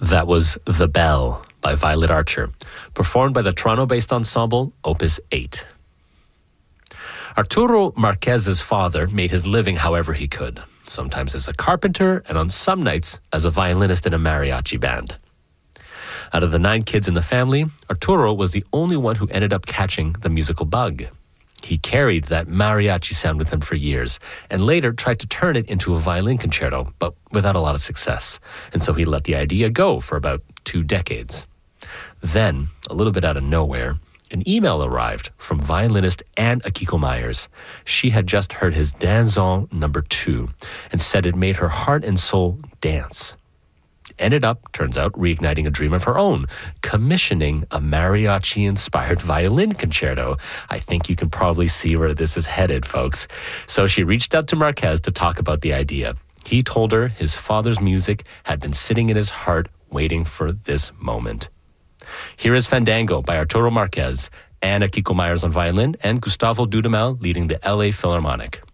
That was The Bell by Violet Archer, performed by the Toronto-based ensemble Opus 8. Arturo Marquez's father made his living however he could, sometimes as a carpenter and on some nights as a violinist in a mariachi band. Out of the 9 kids in the family, Arturo was the only one who ended up catching the musical bug. He carried that mariachi sound with him for years and later tried to turn it into a violin concerto, but without a lot of success. And so he let the idea go for about 2 decades. Then, a little bit out of nowhere, an email arrived from violinist Anne Akiko Myers. She had just heard his Danzon No. 2 and said it made her heart and soul dance. Ended up, turns out, reigniting a dream of her own, commissioning a mariachi-inspired violin concerto. I think you can probably see where this is headed, folks. So she reached out to Marquez to talk about the idea. He told her his father's music had been sitting in his heart waiting for this moment. Here is Fandango by Arturo Marquez, Anne Akiko Myers on violin, and Gustavo Dudamel leading the LA Philharmonic.